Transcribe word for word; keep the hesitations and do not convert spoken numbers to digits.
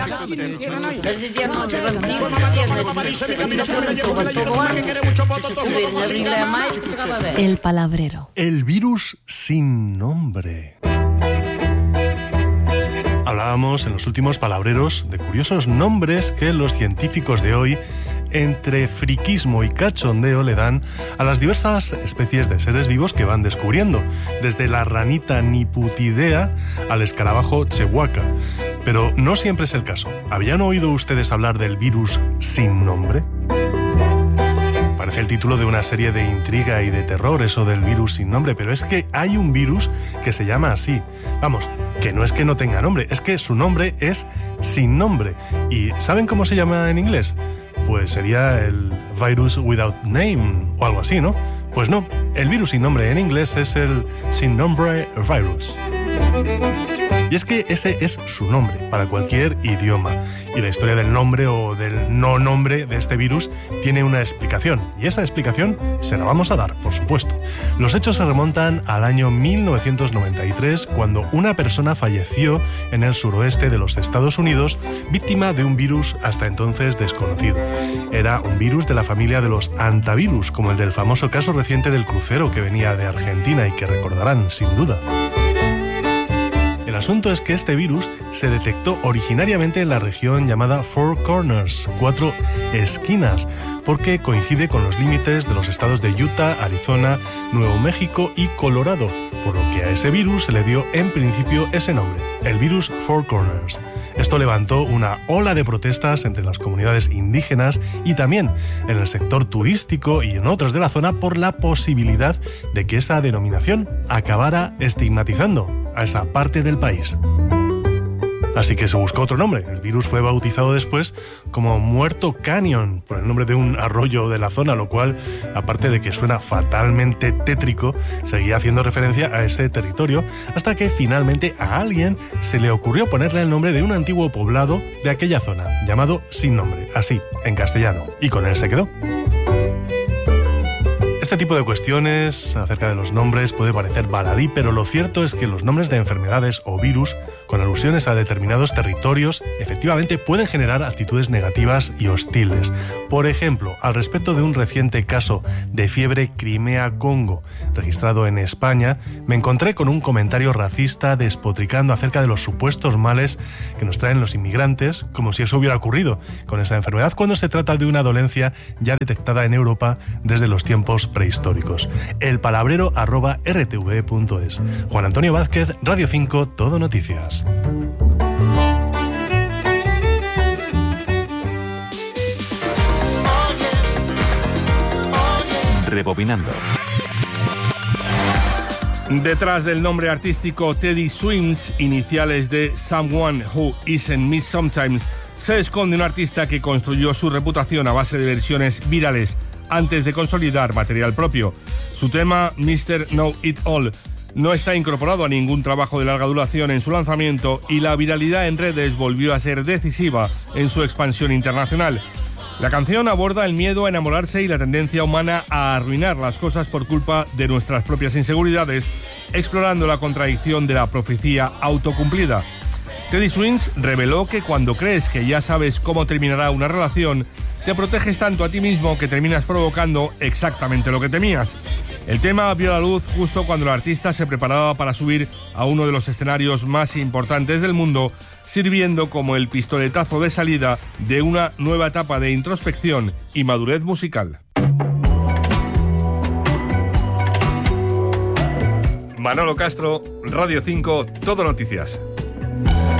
El palabrero. El virus sin nombre. Hablábamos en los últimos palabreros de curiosos nombres que los científicos de hoy, entre friquismo y cachondeo, le dan a las diversas especies de seres vivos que van descubriendo, desde la ranita niputidea al escarabajo chehuaca. Pero no siempre es el caso. ¿Habían oído ustedes hablar del virus sin nombre? Parece el título de una serie de intriga y de terror, eso del virus sin nombre, pero es que hay un virus que se llama así. Vamos, que no es que no tenga nombre, es que su nombre es sin nombre. ¿Y saben cómo se llama en inglés? Pues sería el virus without name o algo así, ¿no? Pues no, el virus sin nombre en inglés es el sin nombre virus. Y es que ese es su nombre para cualquier idioma. Y la historia del nombre o del no nombre de este virus tiene una explicación. Y esa explicación se la vamos a dar, por supuesto. Los hechos se remontan al año mil novecientos noventa y tres, cuando una persona falleció en el suroeste de los Estados Unidos, víctima de un virus hasta entonces desconocido. Era un virus de la familia de los hantavirus, como el del famoso caso reciente del crucero que venía de Argentina y que recordarán, sin duda. El asunto es que este virus se detectó originariamente en la región llamada Four Corners, cuatro esquinas, porque coincide con los límites de los estados de Utah, Arizona, Nuevo México y Colorado, por lo que a ese virus se le dio en principio ese nombre, el virus Four Corners. Esto levantó una ola de protestas entre las comunidades indígenas y también en el sector turístico y en otros de la zona por la posibilidad de que esa denominación acabara estigmatizando a esa parte del país. Así que se buscó otro nombre. El virus fue bautizado después como Muerto Canyon, por el nombre de un arroyo de la zona, lo cual, aparte de que suena fatalmente tétrico, seguía haciendo referencia a ese territorio, hasta que finalmente a alguien se le ocurrió ponerle el nombre de un antiguo poblado de aquella zona, llamado Sin Nombre, así, en castellano, y con él se quedó. Este tipo de cuestiones acerca de los nombres puede parecer baladí, pero lo cierto es que los nombres de enfermedades o virus, con alusiones a determinados territorios, efectivamente pueden generar actitudes negativas y hostiles. Por ejemplo, al respecto de un reciente caso de fiebre Crimea-Congo, registrado en España, me encontré con un comentario racista despotricando acerca de los supuestos males que nos traen los inmigrantes, como si eso hubiera ocurrido con esa enfermedad, cuando se trata de una dolencia ya detectada en Europa desde los tiempos prehistóricos. El palabrero arroba r t v punto es. Juan Antonio Vázquez, Radio cinco, Todo Noticias. Rebobinando. Detrás del nombre artístico Teddy Swims, iniciales de Someone Who Isn't Me Sometimes, se esconde un artista que construyó su reputación a base de versiones virales antes de consolidar material propio. Su tema, mister Know It All, no está incorporado a ningún trabajo de larga duración en su lanzamiento y la viralidad en redes volvió a ser decisiva en su expansión internacional. La canción aborda el miedo a enamorarse y la tendencia humana a arruinar las cosas por culpa de nuestras propias inseguridades, explorando la contradicción de la profecía autocumplida. Teddy Swims reveló que cuando crees que ya sabes cómo terminará una relación, te proteges tanto a ti mismo que terminas provocando exactamente lo que temías. El tema vio la luz justo cuando el artista se preparaba para subir a uno de los escenarios más importantes del mundo, sirviendo como el pistoletazo de salida de una nueva etapa de introspección y madurez musical. Manolo Castro, Radio cinco, Todo Noticias.